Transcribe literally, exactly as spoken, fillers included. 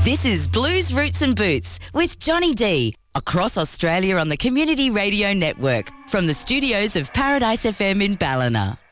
This is Blues Roots and Boots with Johnny D across Australia on the Community Radio Network from the studios of Paradise F M in Ballina.